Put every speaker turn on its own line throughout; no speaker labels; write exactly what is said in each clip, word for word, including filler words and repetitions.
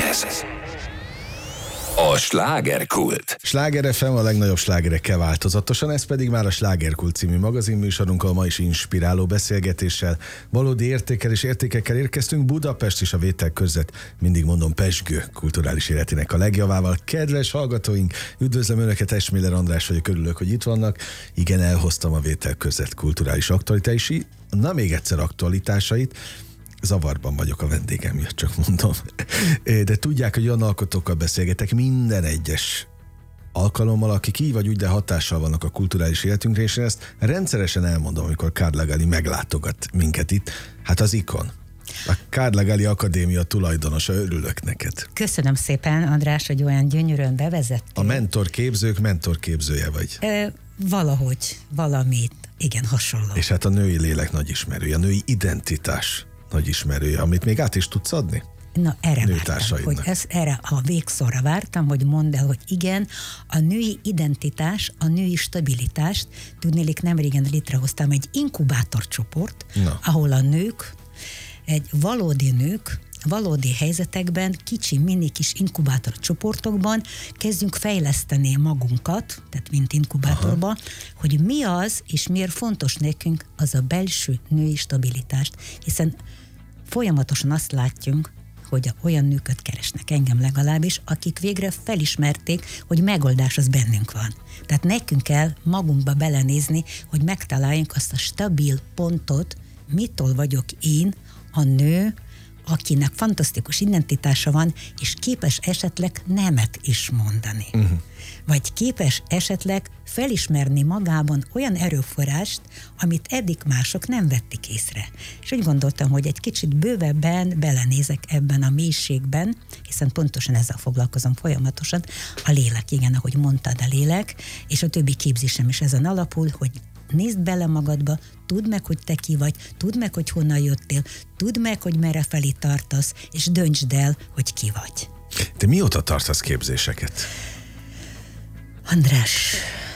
Ez a slágerkult.
Sláger ef em a legnagyobb slágerekkel változatosan, ez pedig már a Slágerkult című magazinműsorunkkal, ma is inspiráló beszélgetéssel, valódi értékkel és értékekkel érkeztünk. Budapest és a vételkörzet, mindig mondom, pezsgő kulturális életének a legjavával. Kedves hallgatóink, üdvözlöm Önöket, Esmiller András vagyok, örülök, hogy itt vannak. Igen, elhoztam a vételkörzet kulturális aktualitási, na még egyszer aktualitásait. Zavarban vagyok a vendégem miatt, csak mondom. De tudják, hogy olyan alkotókkal beszélgetek minden egyes alkalommal, akik így vagy úgy, de hatással vannak a kulturális életünkre, és én ezt rendszeresen elmondom, amikor Carla Gali meglátogat minket itt. Hát az ikon. A Carla Gali Akadémia tulajdonosa, örülök neked.
Köszönöm szépen, András, hogy olyan gyönyörűen bevezettél.
A mentorképzők mentorképzője vagy.
E, valahogy, valamit, igen, hasonló.
És hát a női lélek nagy ismerője, a női identitás nagy ismerője, amit még át is tudsz adni?
Na, erre vártam, hogy ez, erre a végszóra vártam, hogy mondd el, hogy igen, a női identitás, a női stabilitást, tudnélik, nemrégen létrehoztam egy inkubátorcsoport, Na. ahol a nők, egy valódi nők, valódi helyzetekben, kicsi, mini kis inkubátor csoportokban kezdjünk fejleszteni magunkat, tehát mint inkubátorban, Aha. hogy mi az, és miért fontos nekünk az a belső női stabilitást, hiszen folyamatosan azt látjuk, hogy olyan nőket keresnek, engem legalábbis, akik végre felismerték, hogy megoldás az bennünk van. Tehát nekünk kell magunkba belenézni, hogy megtaláljunk azt a stabil pontot, mitől vagyok én, a nő, akinek fantasztikus identitása van, és képes esetleg nemet is mondani. Uh-huh. Vagy képes esetleg felismerni magában olyan erőforrást, amit eddig mások nem vették észre. És úgy gondoltam, hogy egy kicsit bővebben belenézek ebben a mélységben, hiszen pontosan ezzel foglalkozom folyamatosan. A lélek, igen, ahogy mondtad, a lélek, és a többi képzésem is ezen alapul, hogy nézd bele magadba, tudd meg, hogy te ki vagy, tudd meg, hogy honnan jöttél, tudd meg, hogy merre felé tartasz, és döntsd el, hogy ki vagy.
Te mióta tartasz képzéseket?
András,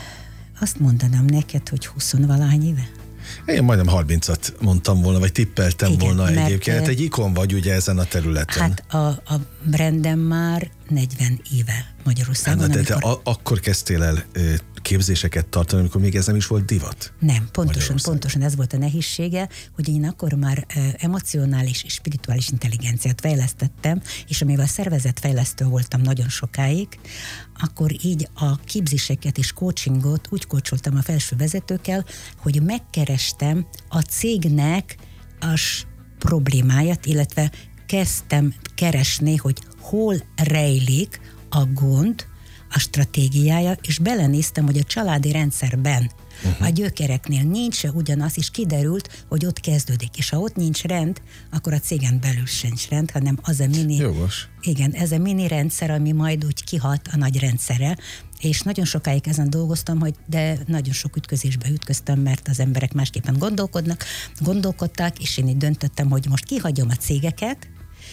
azt mondanám neked, hogy huszonvalahány éve?
Én majdnem harmincat mondtam volna, vagy tippeltem Igen, volna egyébként. Hát egy ikon vagy ugye ezen a területen.
Hát a, a brandem már negyven éve Magyarországon.
Hát, de te amikor... a, akkor kezdtél el ö, képzéseket tartani, amikor még ez nem is volt divat?
Nem, pontosan, pontosan ez volt a nehézsége, hogy én akkor már ö, emocionális és spirituális intelligenciát fejlesztettem, és amivel szervezetfejlesztő voltam nagyon sokáig, akkor így a képzéseket és coachingot úgy coacholtam a felső vezetőkkel, hogy megkerestem a cégnek a problémáját, illetve kezdtem keresni, hogy hol rejlik a gond, a stratégiája, és belenéztem, hogy a családi rendszerben, uh-huh. a gyökereknél nincs ugyanaz, és kiderült, hogy ott kezdődik. És ha ott nincs rend, akkor a cégen belül sincs rend, hanem az a mini...
Jogos.
Igen, ez a mini rendszer, ami majd úgy kihat a nagy rendszerre, és nagyon sokáig ezen dolgoztam, hogy de nagyon sok ütközésbe ütköztem, mert az emberek másképpen gondolkodnak, gondolkodtak, és én így döntöttem, hogy most kihagyom a cégeket,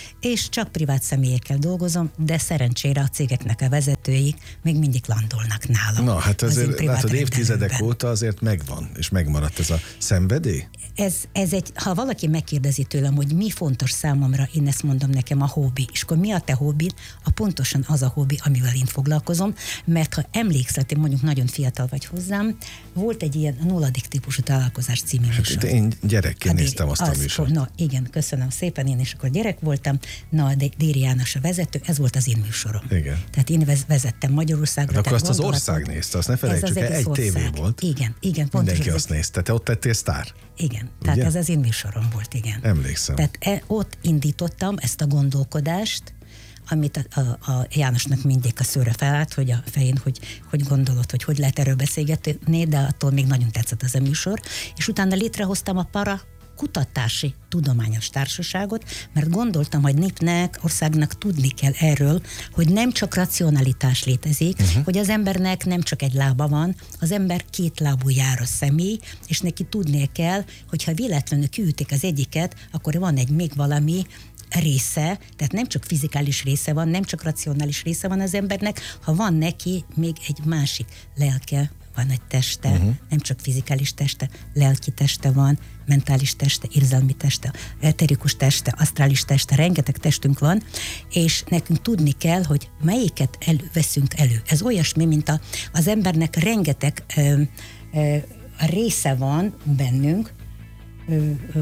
és csak privát személyekkel dolgozom, de szerencsére a cégeknek a vezetői még mindig landolnak nálam.
Na, hát azért látod, évtizedek óta azért megvan, és megmaradt ez a szenvedély?
Ez, ez egy, ha valaki megkérdezi tőlem, hogy mi fontos számomra, én ezt mondom nekem, a hobbi. És akkor mi a te hobbid? A pontosan az a hobbi, amivel én foglalkozom, mert ha emlékszel, én mondjuk nagyon fiatal vagy hozzám, volt egy ilyen nulladik típusú találkozás című műsor.
Hát én gyerekként hát, néztem azt az, a műsort.
Na igen, köszönöm szépen, én is akkor gyerek voltam. Na, Déri János a vezető, ez volt az én műsorom.
Igen.
Tehát én vezettem Magyarországra.
Hát akkor azt az ország nézte, azt ne felejtsük el, egy
ország.
tévé volt.
Igen, igen.
Mindenki azt nézte, te ott tettél sztár.
Igen,
ugye?
Tehát ez az én műsorom volt, igen.
Emlékszem.
Tehát e, ott indítottam ezt a gondolkodást, amit a, a, a Jánosnak mindig a szőre felállt, hogy a fején, hogy, hogy gondolod, hogy hogy lehet erről beszélgetni, de attól még nagyon tetszett ez a műsor. És utána létrehoztam a Para Kutatási Tudományos Társaságot, mert gondoltam, hogy népnek, országnak tudni kell erről, hogy nem csak racionalitás létezik, uh-huh. hogy az embernek nem csak egy lába van, az ember két lábú jár a személy, és neki tudnia kell, hogyha véletlenül kiütik az egyiket, akkor van egy még valami része, tehát nem csak fizikális része van, nem csak racionális része van az embernek, ha van neki még egy másik lelke, van egy teste, uh-huh. nem csak fizikális teste, lelki teste van, mentális teste, érzelmi teste, eterikus teste, asztrális teste, rengeteg testünk van, és nekünk tudni kell, hogy melyiket elő, veszünk elő. Ez olyasmi, mint a, az embernek rengeteg ö, ö, része van bennünk, ö, ö,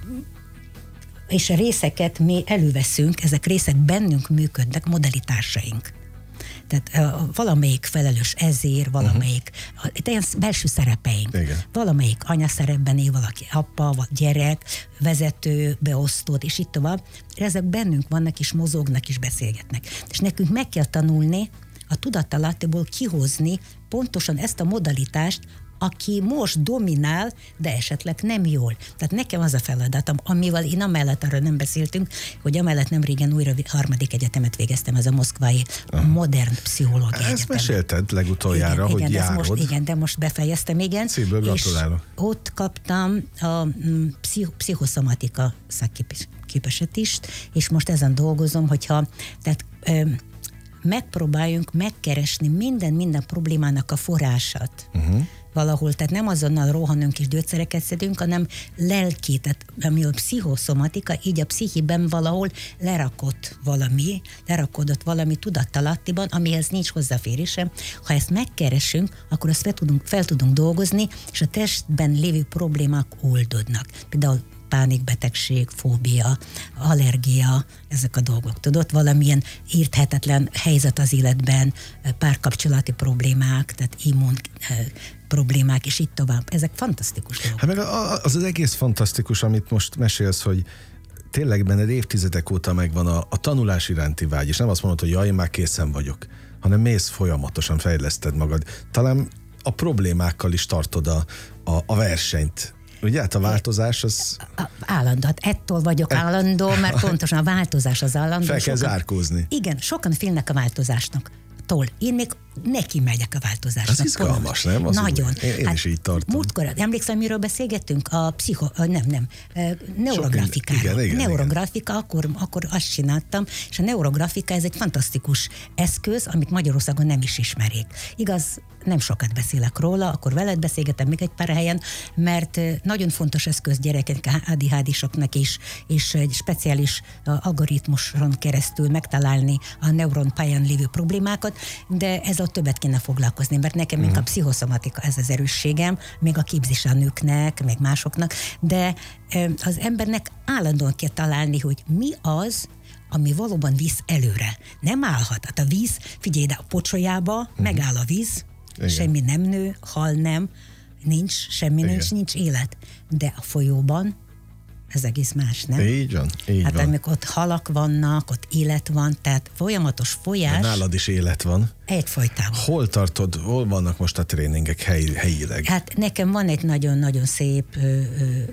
és a részeket mi előveszünk, ezek részek bennünk működnek, modalitásaink. Tehát uh, valamelyik felelős ezért, valamelyik, uh-huh. uh, ilyen belső szerepeink. Igen. Valamelyik anyaszerepben él, valaki apa, vagy gyerek, vezető, beosztott, és így tovább. Ezek bennünk vannak, és mozognak, és beszélgetnek. És nekünk meg kell tanulni a tudatalattiból kihozni pontosan ezt a modalitást, aki most dominál, de esetleg nem jól. Tehát nekem az a feladatom, amivel én amellett arra nem beszéltünk, hogy amellett nem régen újra harmadik egyetemet végeztem, ez a moszkvai Aha. modern pszichológia egyetem.
Ezt mesélted legutoljára, igen, hogy
igen,
járod.
Most, igen, de most befejeztem, igen.
Szívből gratulálok.
Ott kaptam a pszicho- pszichoszomatika szakképesítést, és most ezen dolgozom, hogyha tehát ö, megpróbáljunk megkeresni minden, minden problémának a forrását. Uh-huh. Valahol, tehát nem azonnal rohanunk és gyógyszereket szedünk, hanem lelki, tehát ami a pszichoszomatika, így a pszichiben valahol lerakott valami, lerakodott valami tudattalattiban, amihez nincs hozzáférésem. Ha ezt megkeresünk, akkor azt fel tudunk, fel tudunk dolgozni, és a testben lévő problémák oldódnak. Például pánikbetegség, fóbia, allergia, ezek a dolgok. Tudod, valamilyen érthetetlen helyzet az életben, párkapcsolati problémák, tehát immun problémák, és így tovább. Ezek fantasztikus dolgok.
Hát meg az az egész fantasztikus, amit most mesélsz, hogy tényleg benned évtizedek óta megvan a, a tanulás iránti vágy, és nem azt mondod, hogy jaj, én már készen vagyok, hanem mész folyamatosan, fejleszted magad. Talán a problémákkal is tartod a, a, a versenyt. Ugye hát a változás az...
Állandó. Hát ettől vagyok állandó, mert pontosan a változás az állandó.
Fel kell zárkózni.
Igen, sokan félnek a változásnak. Tól. Én még neki megyek a változásnak.
Ez izgalmas, nem? Az
nagyon.
Én, én hát is így tartom.
Múltkor, emlékszem, miről beszélgettünk? A pszicho... Nem, nem. Neurografikáról. Igen, igen, Neurografika, igen. Akkor, akkor azt csináltam, és a neurografika ez egy fantasztikus eszköz, amit Magyarországon nem is ismerik. Igaz, nem sokat beszélek róla, akkor veled beszélgetem még egy pár helyen, mert nagyon fontos eszköz gyerekek, á dé há dé-soknak is, és egy speciális algoritmuson keresztül megtalálni a neuronpályán lévő problémákat, de ez a többet kéne foglalkozni, mert nekem uh-huh. inkább pszichoszomatika ez az erősségem, még a képzés a nőknek, meg másoknak, de az embernek állandóan kell találni, hogy mi az, ami valóban visz előre. Nem állhat. Hát a víz, figyelj ide, a pocsolyába uh-huh. megáll a víz, igen. Semmi nem nő, hal nem, nincs, semmi igen. nincs, nincs élet. De a folyóban ez egész más, nem?
Így van, így
hát
van.
amikor ott halak vannak, ott élet van, tehát folyamatos folyás.
De nálad is élet van.
Egyfolytában.
Hol tartod, hol vannak most a tréningek helyi, helyileg?
Hát nekem van egy nagyon-nagyon szép ö, ö,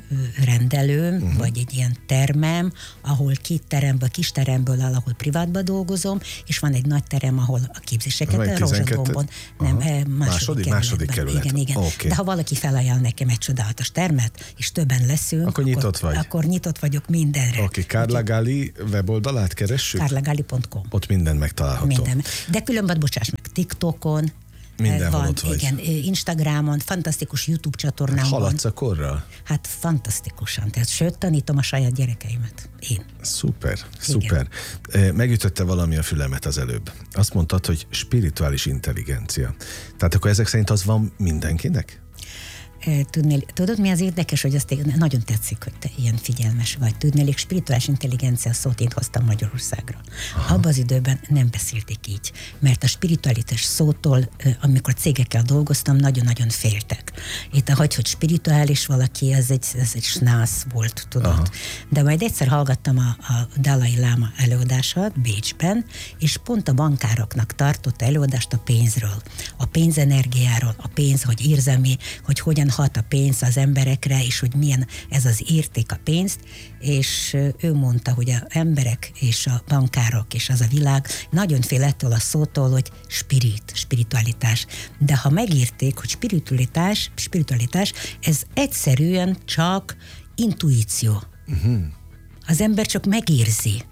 rendelőm, uh-huh. vagy egy ilyen termem, ahol két teremből, kis teremből áll, ahol privátban dolgozom, és van egy nagy terem, ahol a képzéseket, Rózsadombon. Nem, második,
második, második kerület.
Igen, igen. Okay. De ha valaki felajánl nekem egy csodálatos termet, és többen leszünk,
akkor nyitott vagy.
Akkor nyitott vagyok mindenre.
Oké, okay. Carla Gali weboldalát keressük?
carla gali pont com.
Ott minden megtalálható. Minden.
De különben, bocsáss meg, TikTokon,
mindenhol
van,
ott vagy.
Igen, Instagramon, fantasztikus YouTube csatornám van.
Haladsz a korral?
Hát fantasztikusan. Tehát sőt, tanítom a saját gyerekeimet. Én.
Szuper, szuper. Igen. Megütötte valami a fülemet az előbb. Azt mondtad, hogy spirituális intelligencia. Tehát akkor ezek szerint az van mindenkinek?
Tudnél, tudod, mi az érdekes, hogy azt nagyon tetszik, hogy te ilyen figyelmes vagy. Tudnélik, spirituális intelligencia szót én hoztam Magyarországra. Aha. Abban az időben nem beszélték így, mert a spiritualitás szótól, amikor cégekkel dolgoztam, nagyon-nagyon féltek. Itt ahogy, hogy spirituális valaki, ez egy, ez egy snász volt, tudod. Aha. De majd egyszer hallgattam a, a Dalai Láma előadását Bécsben, és pont a bankároknak tartott előadást a pénzről, a pénzenergiáról, a pénz, hogy érzelmi, hogy hogyan hat a pénz az emberekre, és hogy milyen ez az érték a pénzt, és ő mondta, hogy az emberek és a bankárok és az a világ nagyon fél ettől a szótól, hogy spirit, spiritualitás. De ha megírték, hogy spiritualitás, spiritualitás, ez egyszerűen csak intuíció. Uh-huh. Az ember csak megérzi.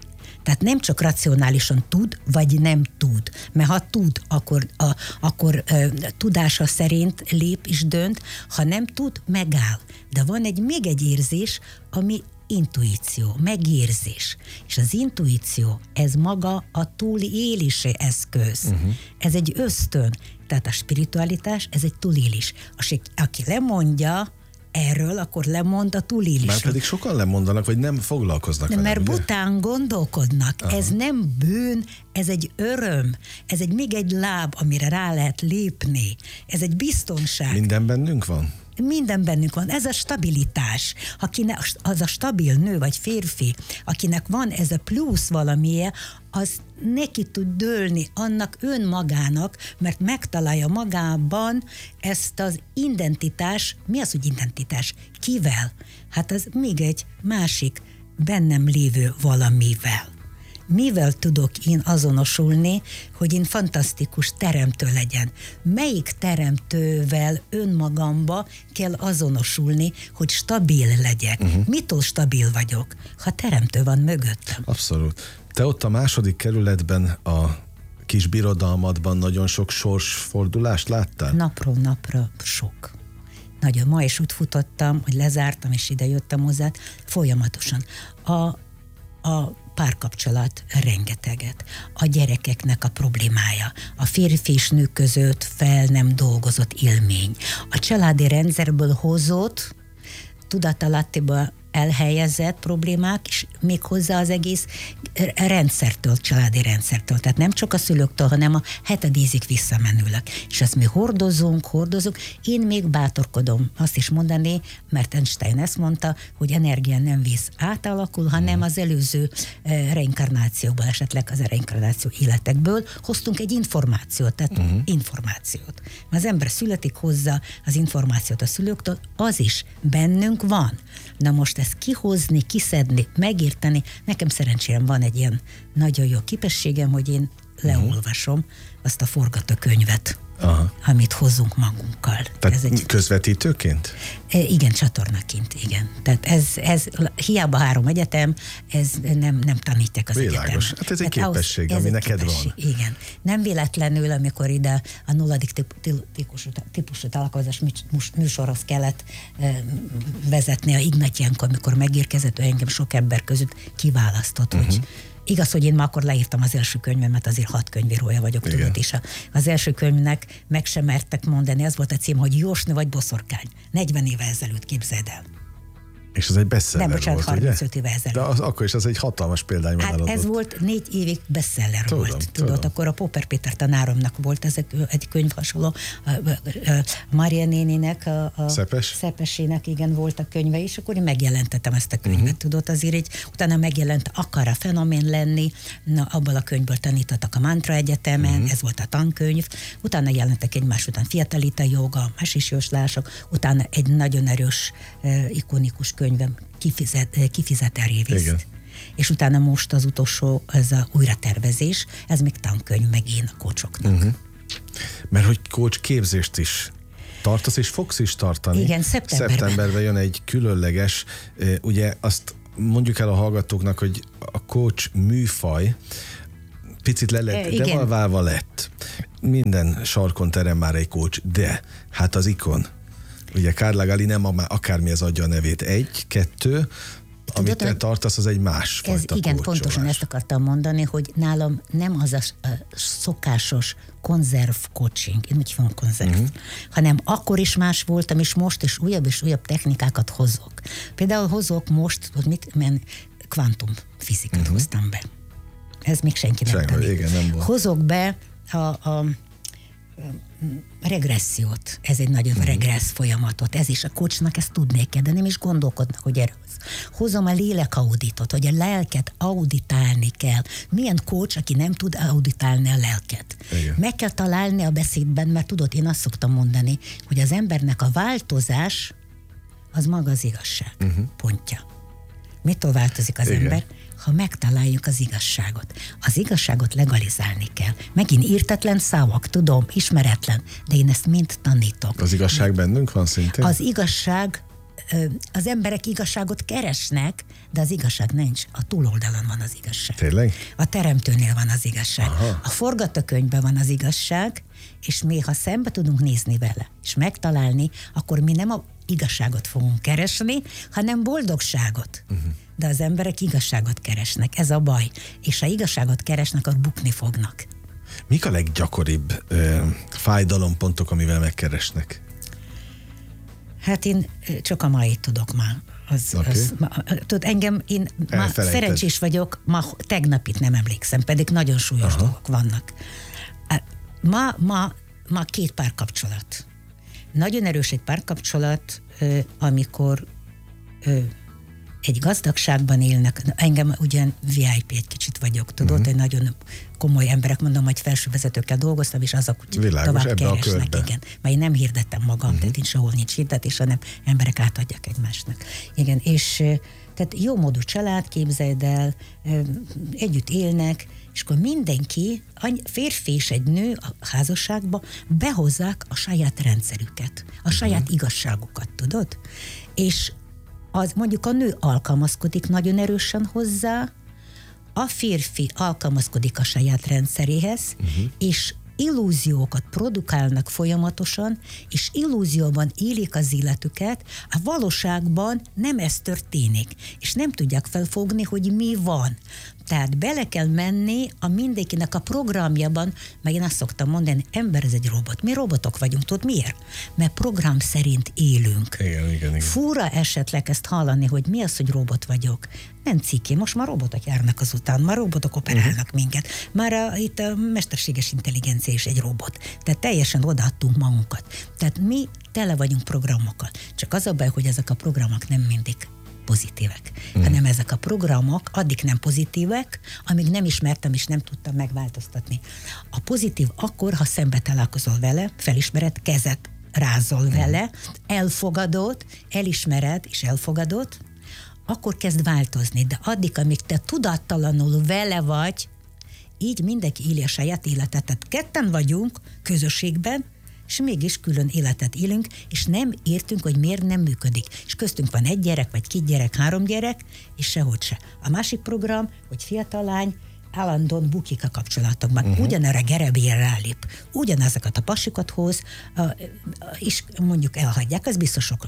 Tehát nem csak racionálisan tud, vagy nem tud. Mert ha tud, akkor, a, akkor a, tudása szerint lép és dönt, ha nem tud, megáll. De van egy még egy érzés, ami intuíció, megérzés. És az intuíció, ez maga a túlélési eszköz. Uh-huh. Ez egy ösztön. Tehát a spiritualitás, ez egy túlélés. Aki lemondja erről, akkor lemond a túlélésről.
Már pedig sokan lemondanak, vagy nem foglalkoznak vele.
Mert bután gondolkodnak. Aha. Ez nem bűn, ez egy öröm. Ez egy még egy láb, amire rá lehet lépni. Ez egy biztonság.
Minden bennünk van?
Minden bennünk van. Ez a stabilitás. Akinek, az a stabil nő vagy férfi, akinek van ez a plusz valamije, az neki tud dőlni annak önmagának, mert megtalálja magában ezt az identitás. Mi az, hogy identitás? Kivel? Hát az még egy másik bennem lévő valamivel. Mivel tudok én azonosulni, hogy én fantasztikus teremtő legyen? Melyik teremtővel önmagamba kell azonosulni, hogy stabil legyek? Uh-huh. Mitől stabil vagyok? Ha teremtő van mögöttem.
Abszolút. Te ott a második kerületben, a kis birodalmadban nagyon sok sorsfordulást láttál?
Napról napra sok. Nagyon. Ma is úgy futottam, hogy lezártam, és ide jöttem hozzá folyamatosan. A, a párkapcsolat rengeteget. A gyerekeknek a problémája. A férfi és nő között fel nem dolgozott élmény. A családi rendszerből hozott, tudatalattiba elhelyezett problémák, és még hozzá az egész rendszertől, családi rendszertől. Tehát nem csak a szülőktől, hanem a hetedízig visszamenőleg. És ezt mi hordozunk, hordozunk. Én még bátorkodom azt is mondani, mert Einstein ezt mondta, hogy energia nem visz átalakul, hanem az előző reinkarnációból, esetleg az reinkarnáció életekből hoztunk egy információt, tehát uh-huh. információt. Az ember születik hozzá az információt a szülőktől, az is bennünk van. Na most ezt kihozni, kiszedni, megérteni, nekem szerencsére van egy ilyen nagyon jó képességem, hogy én leolvasom azt a forgatókönyvet, aha. amit hozunk magunkkal.
Tehát ez egy közvetítőként?
Igen, csatornaként, igen. Tehát ez, ez hiába három egyetem, ez nem, nem tanítják az egyetem.
Világos. Hát ez egy Tehát képesség, ahhoz, ami neked képesség, van.
Igen. Nem véletlenül, amikor ide a nulladik típusú, típusú találkozás műsorhoz kellett vezetni a Ignatyenko, amikor megérkezett, ő engem sok ember között kiválasztott, uh-huh. hogy igaz, hogy én ma akkor leírtam az első könyvemet, azért hat könyvírója vagyok, igen. tudod, és az első könyvnek meg sem mertek mondani, az volt a cím, hogy Jósnő vagy boszorkány. negyven éve ezelőtt, képzeld el.
És ez egy bestseller
Nem, bocsánat,
volt,
harmincöt éve ezelőtt.
De az, akkor is az egy hatalmas példány.
Hát ez volt, négy évig bestseller
tudom,
volt. Tudod, tudom. Akkor a Popper Péter tanáromnak volt ez egy könyv hasonló. A, a, a Mária néninek, a, a
Szepes?
Szepesének, igen, volt a könyve, és akkor én megjelentettem ezt a könyvet. Uh-huh. Tudod, azért egy, utána megjelent Akar a fenomén lenni, na, abból a könyvből tanítottak a Mantra Egyetemen, uh-huh. ez volt a tankönyv, utána jelentek egymás után Fiatalita joga, más is jóslások, utána egy nagyon erős, uh, ikonikus könyvem, Kifizet, kifizet elrévészt. És utána most az utolsó, ez a újratervezés, ez még tankönyv, meg én a coachoknak. Uh-huh.
Mert hogy coach képzést is tartasz, és fogsz is tartani.
Igen, szeptemberben.
Szeptemberben jön egy különleges, ugye azt mondjuk el a hallgatóknak, hogy a coach műfaj picit le lett, e, devalválva lett. Minden sarkon terem már egy coach, de hát az ikon, ugye Carla Gali nem a, akármi ez adja a nevét. Egy, kettő, amit te tartasz, az egy más
ez
fajta
igen,
kócsolás.
Pontosan ezt akartam mondani, hogy nálam nem az a, a szokásos konzerv coaching, én úgy hívom konzerv, uh-huh. hanem akkor is más voltam, és most is újabb és újabb technikákat hozok. Például hozok most, hogy mit, men, kvantumfizikát uh-huh. hoztam be. Ez még senki nem
Senki,
tanít.
Igen, nem volt.
Hozok be a, a regressziót, ez egy nagyon uh-huh. regressz folyamatot, ez is a coachnak ezt tudnék kell, de nem is gondolkodnak, hogy erről. Hozom a lélekauditot, hogy a lelket auditálni kell. Milyen coach, aki nem tud auditálni a lelket? Igen. Meg kell találni a beszédben, mert tudod, én azt szoktam mondani, hogy az embernek a változás az maga az igazság uh-huh. pontja. Mitől változik az Igen. ember? Ha megtaláljuk az igazságot. Az igazságot legalizálni kell. Megint írtatlan szavak, tudom, ismeretlen, de én ezt mind tanítok.
Az igazság bennünk van szintén?
Az igazság az emberek igazságot keresnek, de az igazság nincs. A túloldalon van az igazság.
Tényleg?
A teremtőnél van az igazság.
Aha.
A forgatókönyvben van az igazság, és mi, ha szembe tudunk nézni vele, és megtalálni, akkor mi nem a igazságot fogunk keresni, hanem boldogságot. Uh-huh. De az emberek igazságot keresnek, ez a baj. És ha igazságot keresnek, akkor bukni fognak.
Mik a leggyakoribb ö, fájdalompontok, amivel megkeresnek?
Hát én csak a mai tudok már. Az, okay. az, ma, tudod, engem, én ma szerencsés vagyok, ma tegnapit nem emlékszem, pedig nagyon súlyos Aha. dolgok vannak. Ma, ma, ma két párkapcsolat. Nagyon erős egy párkapcsolat, amikor egy gazdagságban élnek, engem ugyan vé i pé egy kicsit vagyok, tudod, uh-huh. hogy nagyon komoly emberek, mondom, hogy felsővezetőkkel dolgoztam, és azok úgy
Világos,
tovább keresnek, igen. Mert én nem hirdettem magam, uh-huh. tehát én sehol nincs hirdetés, hanem emberek átadják egymásnak. Igen, és tehát jó módú család, képzeld el, együtt élnek, és akkor mindenki, férfi és egy nő a házasságba behozzák a saját rendszerüket, a uh-huh. saját igazságukat, tudod? És az mondjuk a nő alkalmazkodik nagyon erősen hozzá, a férfi alkalmazkodik a saját rendszeréhez, uh-huh. és illúziókat produkálnak folyamatosan, és illúzióban élik az életüket, a valóságban nem ez történik, és nem tudják felfogni, hogy mi van. Tehát bele kell menni a mindenkinek a programjában, mert én azt szoktam mondani, ember ez egy robot. Mi robotok vagyunk, tudod miért? Mert program szerint élünk.
Igen, igen, igen.
Fura esetleg ezt hallani, hogy mi az, hogy robot vagyok. Nem ciki, most már robotok járnak azután, már robotok operálnak uh-huh. minket. Már a, itt a mesterséges intelligencia is egy robot. Tehát teljesen odaadtunk magunkat. Tehát mi tele vagyunk programokkal. Csak az a baj, hogy ezek a programok nem mindig pozitívek, mm. hanem ezek a programok addig nem pozitívek, amíg nem ismertem és nem tudtam megváltoztatni. A pozitív akkor, ha szembe találkozol vele, felismered, kezet rázol mm. vele, elfogadod, elismered és elfogadod, akkor kezd változni. De addig, amíg te tudattalanul vele vagy, így mindenki éli a saját életet. Tehát ketten vagyunk közösségben, és mégis külön életet élünk, és nem értünk, hogy miért nem működik. És köztünk van egy gyerek, vagy két gyerek, három gyerek, és sehogy se. A másik program, hogy fiatal lány állandóan bukik a kapcsolatokban. Uh-huh. Ugyanerre gerebére rálép. Ugyanazokat a pasikat hoz, a, a, és mondjuk elhagyják, ez biztos sok,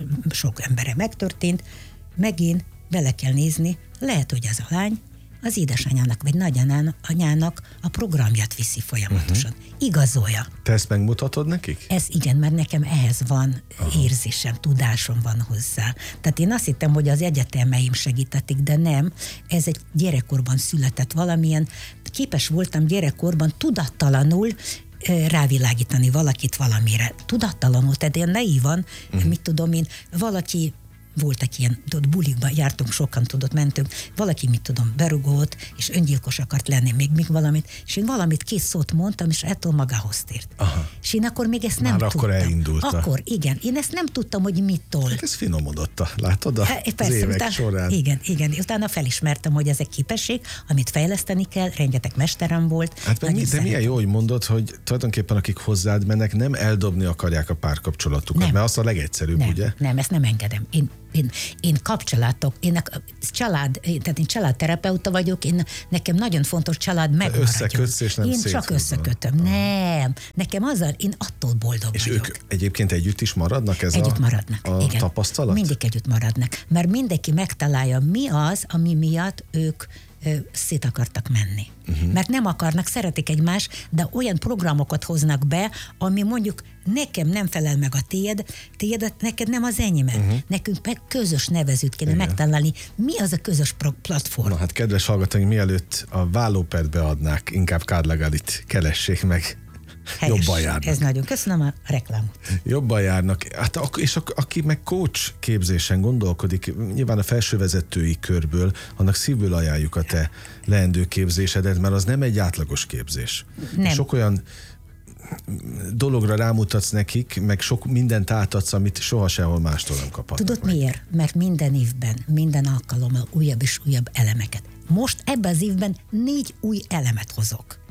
sok emberre megtörtént. Megint bele kell nézni, lehet, hogy ez a lány az édesanyának vagy nagyanyának a programját viszi folyamatosan. Uh-huh. Igazolja.
Te ezt megmutatod nekik?
Ez igen, mert nekem ehhez van Aha. érzésem, tudásom van hozzá. Tehát én azt hittem, hogy az egyetemeim segítették, de nem. Ez egy gyerekkorban született valamilyen, képes voltam gyerekkorban tudattalanul rávilágítani valakit valamire. Tudattalanul, tehát én naívan, uh-huh. mit tudom én, valaki voltak ilyen, tudod, bulikba jártunk, sokan tudott, mentünk, valaki, mit tudom, berugott, és öngyilkos akart lenni, még, még valamit, és én valamit két szót mondtam, és ettől magához tért. Aha. És én akkor még ezt nem
Már
tudtam.
akkor elindult.
Akkor, igen. Én ezt nem tudtam, hogy mitől.
Hát ez finomodott, látod, a,
e, persze,
az évek
utána,
során.
Igen, igen. Utána felismertem, hogy ez egy képesség, amit fejleszteni kell, rengeteg mesterem volt.
Hát meg, de milyen jó, hogy mondod, hogy tulajdonképpen akik hozzád mennek, nem eldobni akarják a párkapcsolatukat, nem. Mert az a legegyszerűbb,
nem,
ugye? Nem,
ezt nem engedem. Én Én, én kapcsolatok, én a család, tehát én családterapeuta vagyok, én, nekem nagyon fontos család megmaradjon.
Összekötsz és nem
Én
szétszúzol.
csak összekötöm. Aha. Nem. Nekem az a, én attól boldog
és
vagyok.
És ők egyébként együtt is maradnak? Ez
együtt
a,
maradnak,
a
igen.
tapasztalat?
Mindig együtt maradnak. Mert mindenki megtalálja, mi az, ami miatt ők szét akartak menni. Uh-huh. Mert nem akarnak, szeretik egymást, de olyan programokat hoznak be, ami mondjuk nekem nem felel meg a tiéd, tiéd neked nem az enyémet. Uh-huh. Nekünk meg közös nevezőt kéne Igen. megtalálni. Mi az a közös platform?
Na hát kedves hallgatóink, mielőtt a vállópert beadnák, inkább Kárlegálit keressék meg.
Helyes.
Jobban járnak.
Ez nagyon. Köszönöm a reklámot.
Jobban járnak. Hát, és a, aki meg coach képzésen gondolkodik, nyilván a felsővezetői körből, annak szívből ajánljuk a te leendő képzésedet, mert az nem egy átlagos képzés.
Nem.
Sok olyan dologra rámutatsz nekik, meg sok mindent átadsz, amit soha sehol mástól nem kaphatnak.
Tudod
meg.
miért? Mert minden évben, minden alkalommal újabb és újabb elemeket. Most ebben az évben négy új elemet hozok.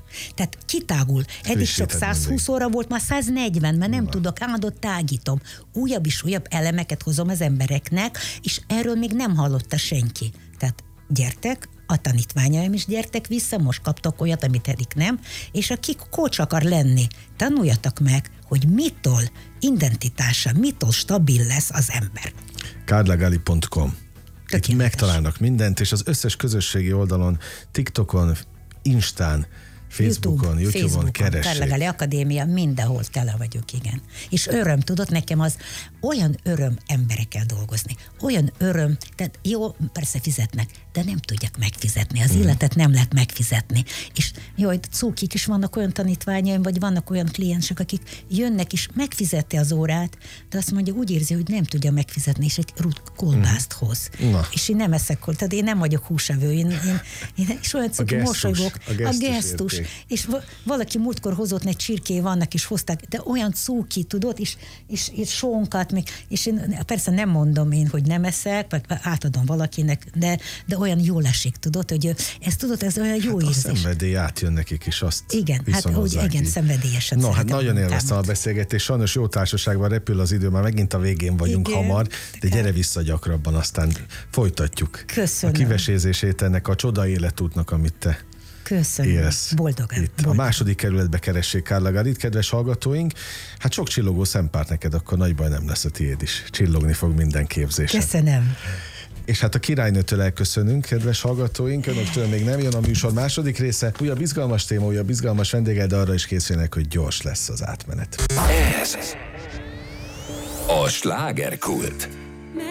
Tehát kitágul. Eddig csak száz húsz óra volt, már száz negyven, mert nem Na. tudok, állandóan tágítom. Újabb és újabb elemeket hozom az embereknek, és erről még nem hallotta senki. Tehát gyertek, a tanítványaim is gyertek vissza, most kaptak olyat, amit eddig nem, és aki coach akar lenni, tanuljatok meg, hogy mitől identitása, mitől stabil lesz az ember.
carlagali pont com Itt megtalálnak mindent, és az összes közösségi oldalon, TikTokon, Instán, Facebookon, YouTube, YouTube-on keressék.
Carla Gali Akadémia, mindenhol tele vagyok, igen. És öröm, tudod, nekem az olyan öröm emberekkel dolgozni. Olyan öröm, tehát jó, persze fizetnek, de nem tudják megfizetni. Az mm. életet nem lehet megfizetni. És jó, cukik is vannak olyan tanítványaim, vagy vannak olyan kliensek, akik jönnek és megfizeti az órát, de azt mondja, úgy érzi, hogy nem tudja megfizetni, és egy rút kolbászt hoz. Na. És én nem eszek kol, tehát én nem vagyok húsevő, én, én, én és olyan cuki mosolygok.
A gesztus,
a gesztus és valaki múltkor hozott egy csirké, vannak is hozták, de olyan cuki, tudod, és, és, és sónkat, még, és én persze nem mondom én, hogy nem eszek, vagy átadom valakinek, de, de olyan jól esik, tudod, hogy ez tudod, ez olyan jó
hát
érzés.
A szenvedély átjön nekik is, azt
igen, hát úgy, igen, így. Szenvedélyesen.
No, hát nagyon élveztem a beszélgetést, sajnos jó társaságban repül az idő, már megint a végén vagyunk igen, hamar, de gyere vissza gyakrabban, aztán folytatjuk.
Köszönöm.
A kivesézését ennek a csoda életútnak, amit te
Köszönöm.
Élsz.
Boldogan.
Itt boldog. A második kerületbe keressék Carla Galit, kedves hallgatóink. Hát sok csillogó szempárt neked, akkor nagy baj nem lesz a tiéd is. Csillogni fog minden képzésen.
Köszönöm.
És hát a királynőtől elköszönünk, kedves hallgatóink. Önöktől még nem jön a műsor második része. Újabb izgalmas téma, újabb izgalmas vendéggel, de arra is készülnek, hogy gyors lesz az átmenet.
Ez a slágerkult.